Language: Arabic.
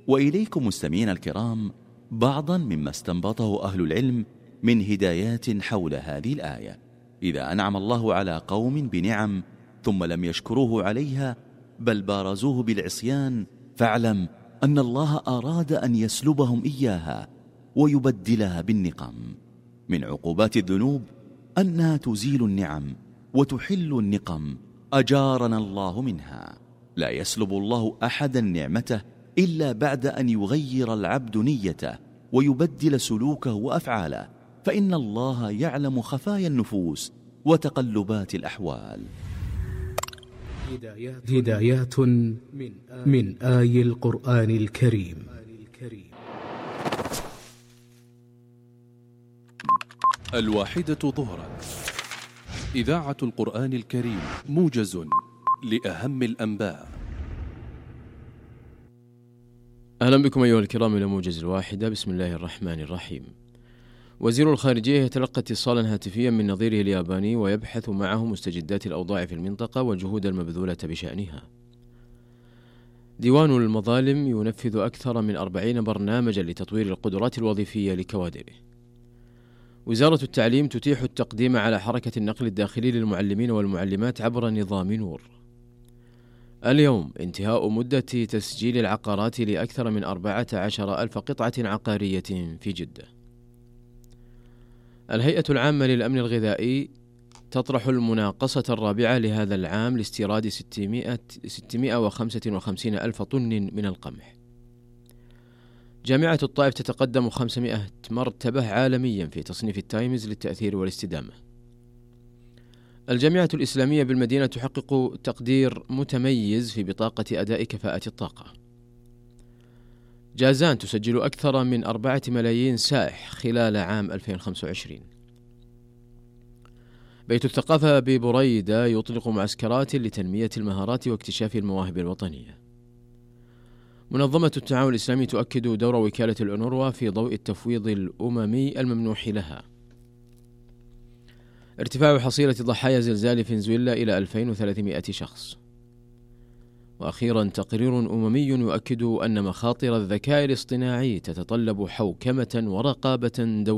وإليكم مستمعين الكرام بعضا مما استنبطه أهل العلم من هدايات حول هذه الآية. إذا أنعم الله على قوم بنعم ثم لم يشكروه عليها بل بارزوه بالعصيان، فاعلم أن الله أراد أن يسلبهم إياها ويبدلها بالنقم. من عقوبات الذنوب أنها تزيل النعم وتحل النقم، أجارنا الله منها. لا يسلب الله أحدا نعمته إلا بعد أن يغير العبد نيته ويبدل سلوكه وأفعاله، فإن الله يعلم خفايا النفوس وتقلبات الأحوال. هدايات من آي القرآن الكريم. الواحدة ظهرا، إذاعة القرآن الكريم، موجز لأهم الأنباء. أهلا بكم أيها الكرام إلى موجز الواحدة. بسم الله الرحمن الرحيم. وزير الخارجية يتلقى اتصالا هاتفيا من نظيره الياباني ويبحث معه مستجدات الأوضاع في المنطقة والجهود المبذولة بشأنها. ديوان المظالم ينفذ أكثر من 40 برنامجا لتطوير القدرات الوظيفية لكوادره. وزارة التعليم تتيح التقديم على حركة النقل الداخلي للمعلمين والمعلمات عبر نظام نور. اليوم انتهاء مدة تسجيل العقارات لأكثر من 14,000 قطعة عقارية في جدة. الهيئة العامة للأمن الغذائي تطرح المناقصة الرابعة لهذا العام لاستيراد 655 ألف طن من القمح. جامعة الطائف تتقدم 500 مرتبة عالميا في تصنيف التايمز للتأثير والاستدامة. الجامعة الإسلامية بالمدينة تحقق تقدير متميز في بطاقة أداء كفاءة الطاقة. جازان تسجل أكثر من 4 ملايين سائح خلال عام 2025. بيت الثقافة ببريدة يطلق معسكرات لتنمية المهارات واكتشاف المواهب الوطنية. منظمة التعاون الإسلامي تؤكد دور وكالة الأونروا في ضوء التفويض الأممي الممنوح لها. ارتفاع حصيلة ضحايا زلزال فنزويلا إلى 2300 شخص. وأخيرا تقرير أممي يؤكد أن مخاطر الذكاء الاصطناعي تتطلب حوكمة ورقابة دولية.